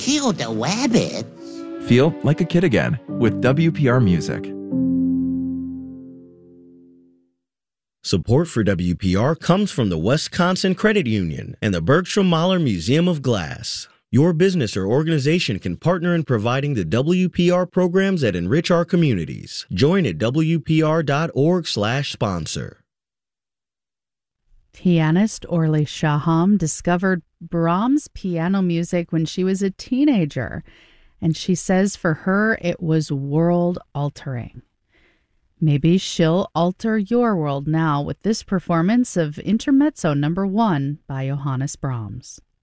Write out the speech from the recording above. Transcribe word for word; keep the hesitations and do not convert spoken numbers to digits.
kill the rabbits. Feel like a kid again with W P R Music. Support for W P R comes from the Wisconsin Credit Union and the Bergstrom Mahler Museum of Glass. Your business or organization can partner in providing the W P R programs that enrich our communities. Join at W P R dot org slash sponsor. Pianist Orly Shaham discovered Brahms' piano music when she was a teenager, and she says for her it was world-altering. Maybe she'll alter your world now with this performance of Intermezzo Number One by Johannes Brahms.